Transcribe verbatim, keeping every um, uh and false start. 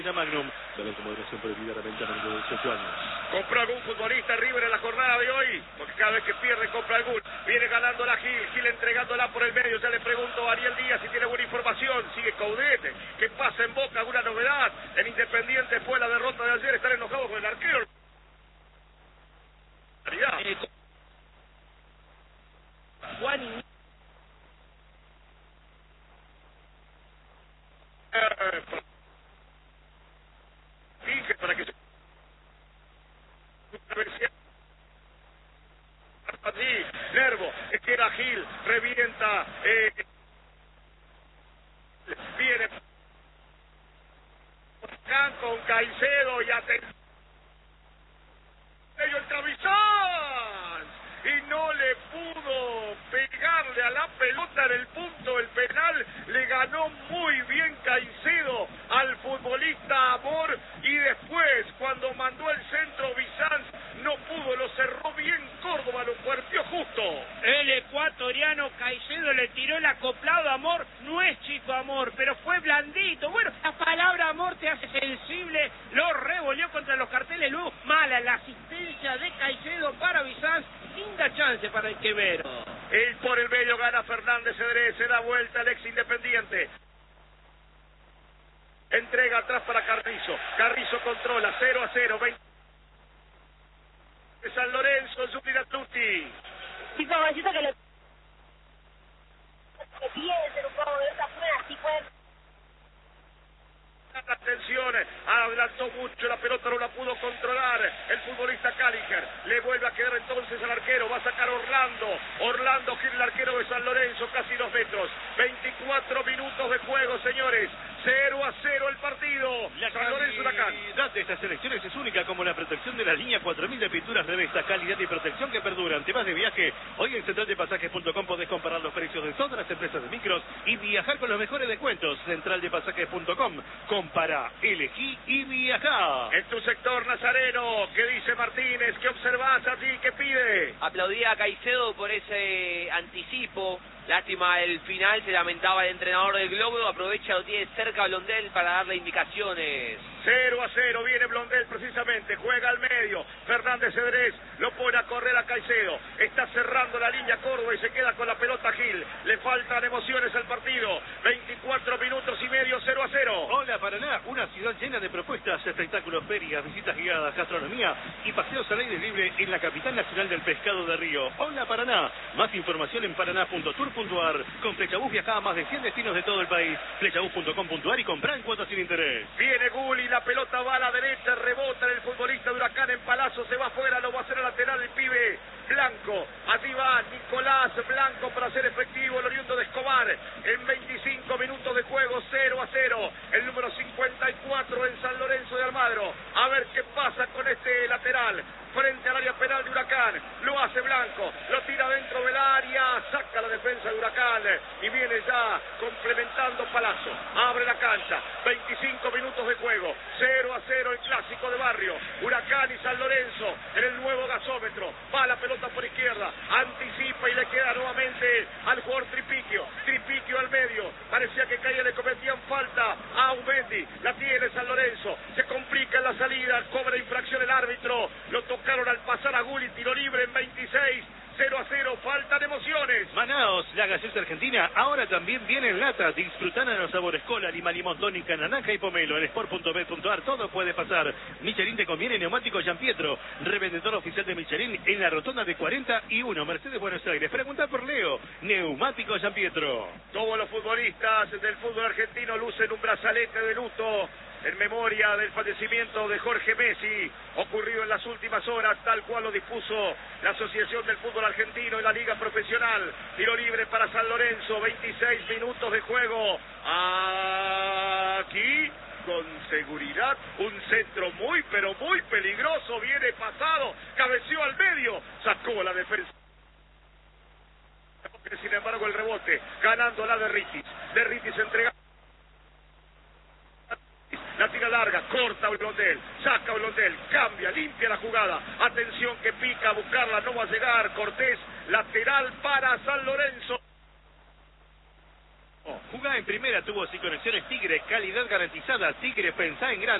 Magnum, la moderación prohibida a venta menor de dieciocho años. ¿Compró algún futbolista River en la jornada de hoy? Porque cada vez que pierde compra algún. Viene ganando la Gil, Gil entregándola por el medio. Ya le pregunto a Ariel Díaz si tiene buena información. Sigue Caudete. ¿Qué pasa en Boca? ¿Alguna novedad? En Independiente fue la derrota de ayer. Están enojados con el arquero. Eh, Juan y... Eh, dije para que se... Allí, Nervo, queda Gil, revienta, eh, viene con Caicedo y atención, el Travizán, y no le pudo pegarle a la pelota en el punto del penal. Le ganó muy bien Caicedo al futbolista Amor, y después cuando mandó el centro Bizanz no pudo, lo cerró bien Córdoba, lo cuerpió justo. El ecuatoriano Caicedo le tiró el acoplado a Amor. No es chico Amor, pero fue blandito. Bueno, la palabra Amor te hace sensible. Lo revolvió contra los carteles. Luego, mala la asistencia de Caicedo para Bizanz. Linda chance para el Quevedo. El por el medio gana Fernández Cedrés, se da vuelta el ex Independiente. Entrega atrás para Carrizo. Carrizo controla, cero a cero. veinte de San Lorenzo, Zúñiga Tutti. Sí, pobrecito que le... que piensen un poco de esa forma, así pueden... Atención, adelantó mucho, la pelota no la pudo controlar el futbolista Caliger. Le vuelve a quedar entonces al arquero, va a sacar Orlando. Orlando Gil, el arquero de San Lorenzo, casi dos metros. veinticuatro minutos de juego, señores. cero a cero el partido. La San Lorenzo Huracán. La calidad de estas elecciones es única, como la protección de la línea cuatro mil de pinturas Revesta. Calidad y protección que perduran. Te vas de viaje. Hoy en central de pasajes punto com podés comparar los precios de todas las empresas de micros y viajar con los mejores descuentos. central de pasajes punto com. Compara, elegí y viajá. En tu sector, Nazareno, ¿qué dice Martínez? ¿Qué observás allí? ¿Qué pide? Aplaudía a Caicedo por ese anticipo. Lástima el final, se lamentaba el entrenador del Globo. Aprovecha, lo tiene cerca Blondel para darle indicaciones. cero a cero, viene Blondel precisamente, juega al medio, Fernández Cedrés lo pone a correr a Caicedo, está cerrando la línea Córdoba y se queda con la pelota Gil, le faltan emociones al partido, veinticuatro minutos y medio, cero a cero. Hola Paraná, una ciudad llena de propuestas, espectáculos, ferias, visitas guiadas, gastronomía y paseos al aire libre en la capital nacional del pescado de Río. Hola Paraná, más información en paraná punto tour punto ar. Con Flechabús viaja a más de cien destinos de todo el país. flechabús punto com punto ar y compra en cuotas sin interés. Viene Gulli, la pelota va a la derecha, rebota en el futbolista de Huracán en Palazzo, se va afuera, lo va a hacer a lateral el pibe Blanco. Allí va Nicolás Blanco para hacer efectivo el oriundo de Escobar. En veinticinco minutos de juego, cero a cero. El número cincuenta y cuatro en San Lorenzo de Almagro. A ver qué pasa con este lateral. Frente al área penal de Huracán, lo hace Blanco, lo tira dentro del área, saca la defensa de Huracán y viene ya complementando Palazzo, abre la cancha, veinticinco minutos de juego, cero a cero el clásico de barrio, Huracán y San Lorenzo en el nuevo gasómetro, va la pelota por izquierda, anticipa y le queda nuevamente al jugador Tripiquio, Tripiquio al medio, parecía que caía, le cometían falta a Aumendi, la tiene San Lorenzo, se complica en la salida, cobra infracción el árbitro, lo toca al pasar a Gulli, tiro libre en veintiséis, cero a cero, faltan emociones. Manaos, la gaseosa argentina, ahora también viene en lata. Disfrutan a los sabores cola, lima, limón, tónica, naranja y pomelo. En sport punto bet punto ar todo puede pasar. Michelin te conviene, neumático Gianpietro, revendedor oficial de Michelin en la rotonda de cuarenta y uno, Mercedes Buenos Aires. Pregunta por Leo, neumático Gianpietro. Todos los futbolistas del fútbol argentino lucen un brazalete de luto en memoria del fallecimiento de Jorge Messi, ocurrido en las últimas horas, tal cual lo dispuso la Asociación del Fútbol Argentino y la Liga Profesional. Tiro libre para San Lorenzo, veintiséis minutos de juego. Aquí, con seguridad, un centro muy, pero muy peligroso, viene pasado, cabeció al medio, sacó la defensa. Sin embargo, el rebote, ganando la de Ritis. De Ritis entrega. La tira larga, corta Blondel, saca Blondel, cambia, limpia la jugada. Atención que pica, a buscarla, no va a llegar. Cortés, lateral para San Lorenzo. Jugá en primera, tubos y conexiones Tigre, calidad garantizada. Tigre, pensá en grande.